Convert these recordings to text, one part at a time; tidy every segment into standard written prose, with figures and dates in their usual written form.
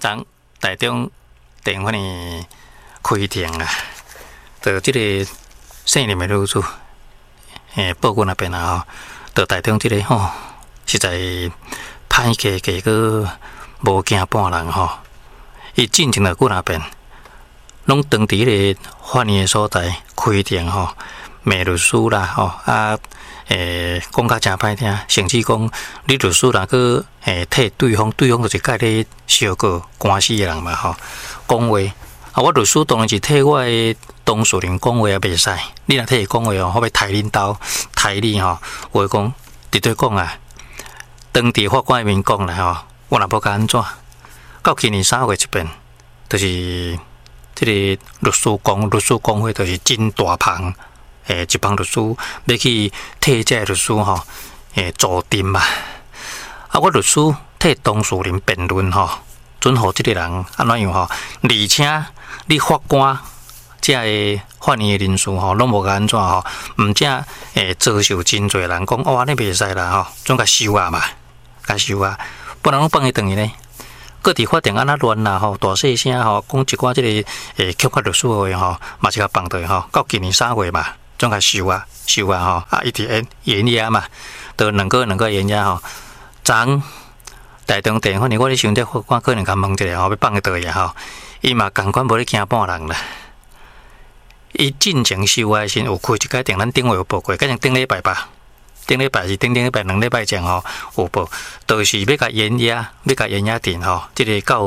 昨台中电话呢开庭啊，就这个县里面律师，报告那边啊吼，到台中这个吼，实在歹价个无惊半人吼，伊进前就过那边，拢当伫个法院的所在开庭吼，骂律师啦吼啊。讲甲真歹听，甚至讲你律师若去替对方就是甲你相告官司的人嘛吼，讲话啊，我律师当然是替我的当事人讲话也袂使，你若替伊讲话哦，我要抬恁兜抬你吼，我讲直对讲啊，当地法官面讲啦吼，我若要甲安怎？到今年3月这边，就是这个律师公会就是真大棚。一帮律师要去替这律师吼，助阵嘛。啊，我律师替当事人辩论吼，准予这个人安怎样吼？而且你法官这个法院的人士吼，拢无安怎吼？毋正遭受真侪人讲哦，你袂使啦吼，总甲收啊嘛，甲收啊，不然拢放伊等于呢。各地法庭安那乱啦吼，大细声吼，讲一寡这个曲法律师的话吼，嘛是甲放倒吼，到今年3月嘛。总甲收啊吼，啊一直延押嘛，到两个延押吼。昨台中电话呢，我咧想这法官可能甲问一下吼，要放去倒呀吼，伊嘛共款无咧惊半人啦。伊进前收啊时有开一家庭，咱顶回有报过，改成顶礼拜吧。顶礼拜是顶礼拜2礼拜前吼有报，就是要甲延押定吼，即个到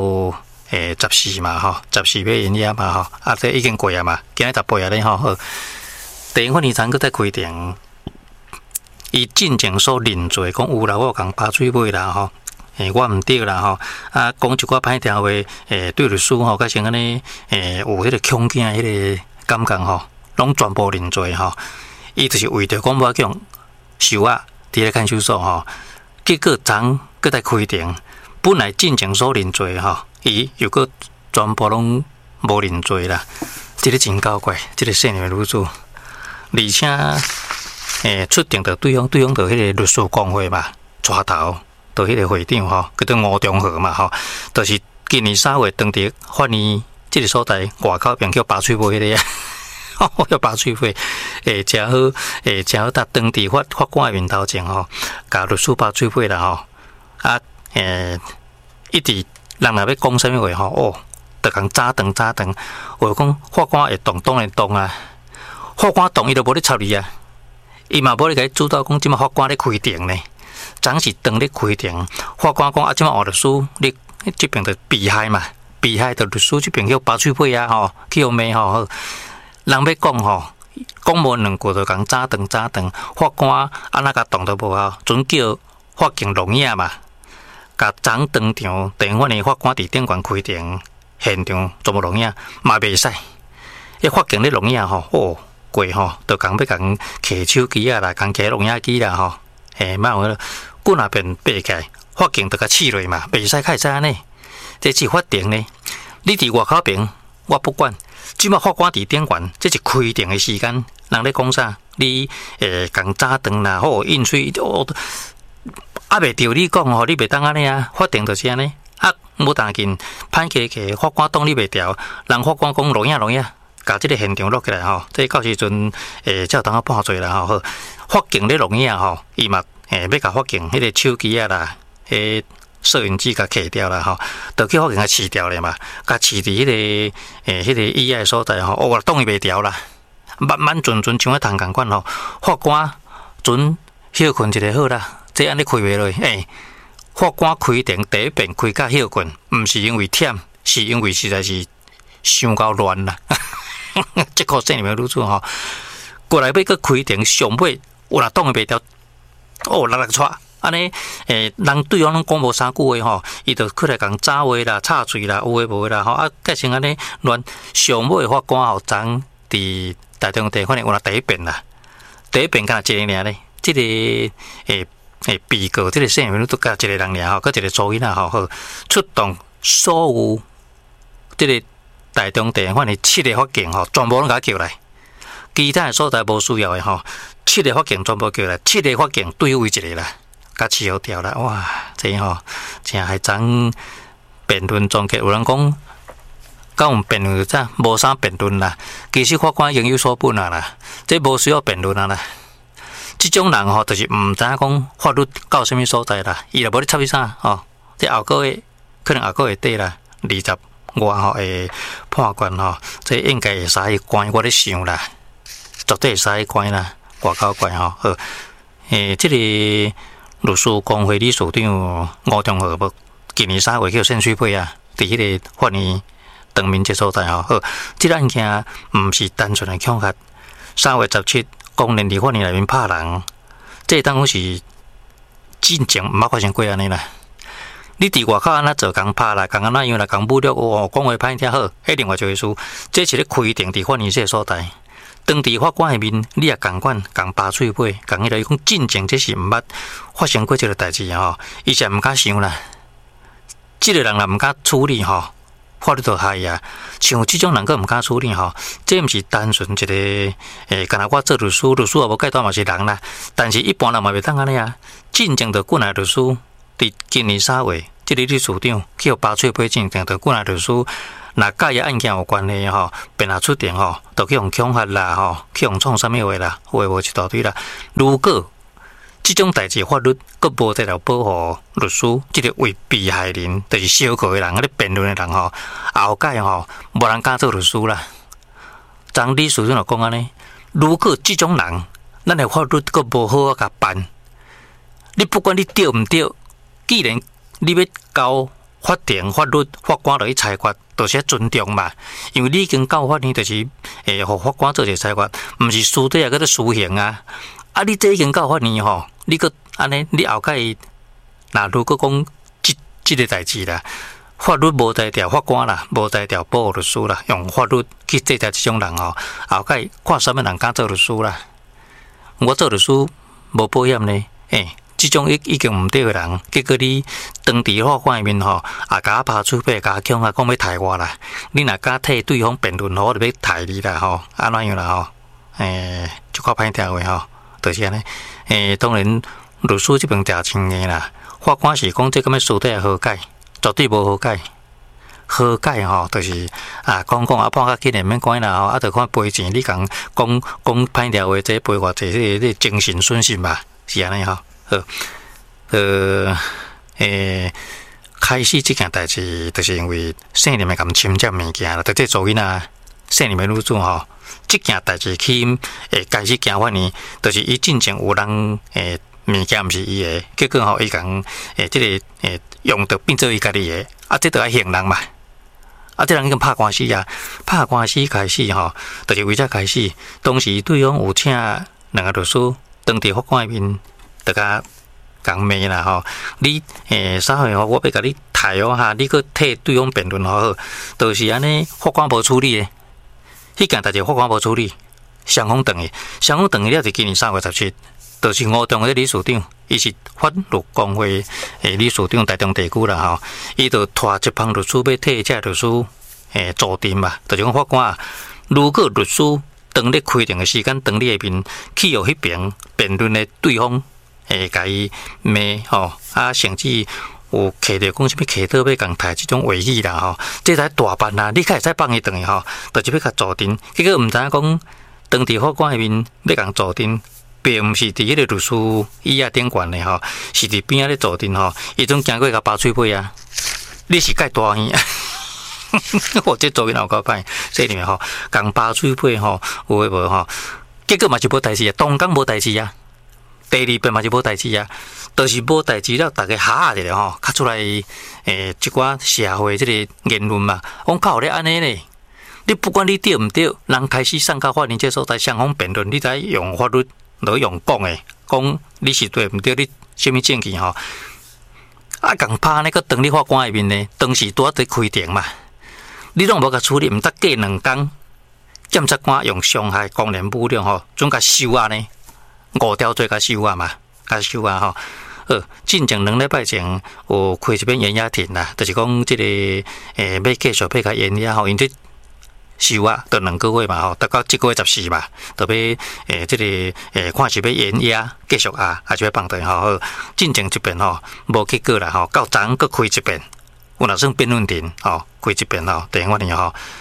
14嘛吼，14要延押嘛吼，啊这已经过啊嘛，今日18日咧吼好。电话呢，昨个在开庭，伊进前所认罪，讲有啦，我共拔嘴尾啦吼，我毋对啦吼，啊，讲一寡歹听话，对律师吼，甲像安尼，有迄个恐惊迄个感觉吼，拢全部认罪吼，伊就是为着讲要讲收啊，伫咧看守所吼，结果昨个在开庭，本来进前所认罪吼，伊又个全部拢无认罪啦，这个真搞怪，这个县里面律师。而且，出庭的对方就迄个律师公会嘛，抓头就迄个会长吼，叫做吴中和嘛吼，就是今年3月当地法院这个所在外口边叫拔喙尾迄个，叫拔喙尾，真好，真好，搭当地法官的面头前吼，甲律师拔喙尾啦吼，啊，一直人若要讲什么话吼，哦，就共早长，话讲法官会动当然动啊。法官同意就无咧插你啊，伊嘛无咧甲你主导讲，即马法官咧开庭呢，昨是当咧开庭，法官讲啊，即马换律师，你这边就被害嘛，被害就律师这边叫拔喙尾啊吼，去互骂吼，人要讲吼，讲无2句就共早长，法官安那甲动都无啊，准叫法警录影嘛，甲昨当场电话呢，法官伫顶悬开庭，现场全部录影嘛袂使，迄法警咧录影吼，哦。过吼，就共要共摕手机啊啦，共摕录影机啦吼，莫有骨那边爬起来，法警就甲试落嘛，袂使开安尼。这是法庭呢，你伫外口边，我不管。即马法官伫顶悬，这是开庭的时间，人咧讲啥？你共早长啦，好印水哦，啊袂着你讲吼，你袂当安尼啊，法庭就是安尼。啊，无当紧，歹客法官当你袂调，人法官讲录影。甲即个现场录起来吼，这到时阵才有当判罪啦吼。法警咧录影吼，伊嘛要甲法警迄个手机啊啦，摄影机甲摕掉啦吼，就去法警甲试掉咧嘛，甲试伫迄个迄个意外所在吼，我当伊袂调啦，慢像咧谈共款吼，法官准休困一下好啦，这安尼开袂落，法官开庭第一遍开甲休困，毋是因为忝，是因为实在是伤够乱啦。这个县里面律师吼，过来要个开庭上尾，有若当伊袂调，哦，六撮，安尼人对方拢讲无三句话吼，伊就过来共早话啦、插嘴啦、有话无话啦吼，啊，改成安尼乱。上尾法官吼，昨伫台中地法院有若第一遍啦，第一遍敢一个尔咧，即个被告即个县里面都甲一个人尔吼，佮一个主因啊吼，好出动所有即个。台中地法院7个法警吼，全部拢甲叫来，其他的所在无需要的吼，7个法警全部叫来，7个法警对位一个啦，甲饲好掉啦，哇，这吼真还真辩论终结，有人讲，甲我们辩论咋无啥辩论啦，其实法官已经有所本啦，这无需要辩论啦。这种人吼，就是唔知影讲法律到什么所在啦，伊就无咧插伊啥吼。这后个月可能后个月底啦，20外吼会判决吼，这应该会使关，我咧想啦，绝对会使关啦，外口关吼。好，这个律师公会理事长吴中和无今年3月去先水批啊，伫迄个法院当面这所在吼。好，这案件唔是单纯的恐吓，3月17。公然伫法院内面拍人，这当讲是进前毋捌发生过安尼啦。你伫外口安那做工拍啦，共安那样啦，共侮辱哦，讲话歹听好，迄另外一回事。这是咧规定伫法院这所在，当伫法官下面，你也共管共扒喙尾，共迄个讲进前这是毋捌发生过这个代志吼，伊才毋敢想啦。这个人若毋敢处理吼。法律就害啊！像这种人个唔敢处理吼，这毋是单纯一个干那我做律师，律师也无介多嘛是人啦。但是一般人嘛袂当安尼啊。进前的过来律师，伫今年3月，这个律师长去互扒喙皮进前的过来律师，若甲伊案件有关系吼，便若出庭吼，就去互恐吓啦吼，去互创啥物话啦，话无一大堆啦。如果这种代志法律佫无在了保护律师，这个为被害人，就是小可的人，咧辩论的人吼，后届吼无人敢做律师啦。张理事长就讲安尼，如果这种人，咱的法律佫无好甲办，你不管你对毋对，既然你要交法庭、法律、法官落去裁决，就是要尊重嘛。因为你已经到法庭，就是互法官做一个裁决，毋是私底下搁咧私刑啊。啊，你这已经到法庭吼。你个安尼，你后盖那如果讲这个代志啦，法律无在调法官啦，无在调保护律师啦，用法律去制裁这种人吼，后盖看什么人敢做律师啦？我做律师无保险呢，这种已经唔对的人，结果你当伫法官面吼，也甲拍嘴巴，甲恐吓讲要杀我啦，你若敢替对方辩论，我就要杀你啦吼，安怎样啦吼？就较歹听话吼。就是安尼，当然律师这边调清硬啦。法官是讲这咁样私底下和解，绝对无和解。和解吼，就是讲判较紧诶，免管啦吼，就看赔钱。你讲歹听话，这赔偌济，这精神损失嘛，是安尼吼。开始这件代志，就是因为姓林诶咁侵占物件啦，就这做囡仔姓林诶女主吼。这件代志去开始行法院，就是伊进前有人物件毋是伊诶，结果吼伊讲这个用着变做伊家己诶，这着爱刑人嘛。这人已经拍官司啊，拍官司开始吼，就是为这开始。当时对方有请两个律师，当地法官面，大家讲骂啦吼。你啥货吼，我要甲你抬哦哈，你去替对方辩论好，就是安尼，法官无处理诶。迄件代志法官无处理，双方等于了，是今年3月17，就是吴中的理事长，伊是法律公会理事长台中地区啦吼，伊就拖一帮律师要替这律师助阵嘛，就是讲法官，如果律师当咧开庭的时间，当你下面去互迄边辩论的对方甲伊骂吼，甚至。有摕着讲什么摕刀要共抬这种话语啦吼，这才大办啦！你开会使放伊转去吼，就是要甲助阵。结果毋知影讲，当地法官那边要共助阵，并毋是伫迄个律师椅仔顶悬的吼，是伫边仔咧助阵吼。伊总经过甲扒喙皮啊！你是介大耳，我这做囡有够歹，这里面吼共扒喙皮吼，有诶无吼？结果嘛是无代志啊，当天无代志啊，第二遍嘛是无代志啊。就是无代志了，大家哈一下吼，较出来一寡社会这个言论嘛，讲靠咧安尼咧，你不管你对毋对，人开始上到法院这所在双方辩论，你才用法律来用讲诶，讲你是对毋对，你什么证据吼？共拍那个当你法官下面呢，当时拄在开庭嘛，你拢无甲处理，毋得过2天，检察官用伤害、公然侮辱吼，总甲收啊呢，5条罪甲收啊嘛，甲收啊吼。进前2礼拜前有开一篇演押庭啦，就是讲这个要继续配甲演押吼，因这收啊，都2个月嘛吼，到这个月14嘛，就要这个看是要演押继续还是要放掉吼。进前一遍吼无结果啦吼，到昨搁开一遍， 有若算辩论庭开一遍第一法庭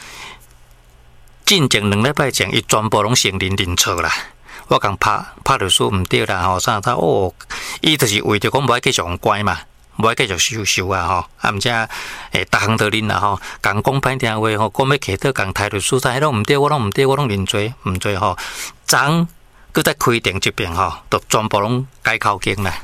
进前2礼拜前，伊全部拢承认错啦。我讲拍律师毋对啦啥伊就是为着讲无爱继续用乖嘛，无爱继续收啊毋则逐项都认啦共讲歹听话讲要客套共台律师，迄拢毋对，我拢认罪毋罪昨佮再开庭一遍都全部拢改口径啦。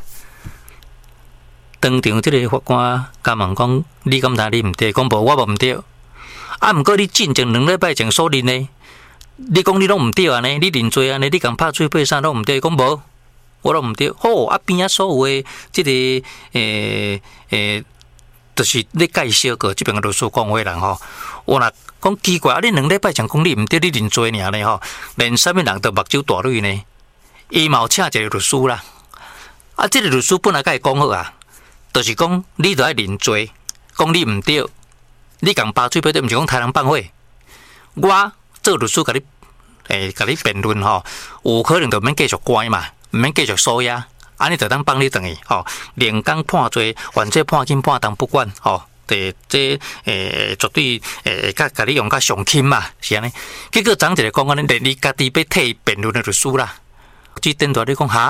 当场即个法官甲问讲，你敢知你毋对？讲无，我无毋对。毋过你进前2礼拜前所认的，你讲你拢毋对安尼，你认罪安尼，你共拍嘴巴啥拢毋对？讲无，我拢毋对。好边所有的即个就是咧介绍过即边个律师讲话人我若讲奇怪，你2礼拜前讲你毋对，你认罪尔呢连啥物人都目睭大蕊呢？伊嘛有请一个律师啦，即个律师本来甲伊讲好就是讲你著爱认罪，讲你毋对。你共拍嘴巴对，毋是讲杀人放火。我做律师甲你辩论有可能就免继续关嘛，毋免继续收押，安尼就当放你转去连工判罪，或者判轻判重不管这绝对甲你用甲上轻嘛，是安尼。结果昨一个讲安尼，连你家己要替辩论的律师啦，即电话你讲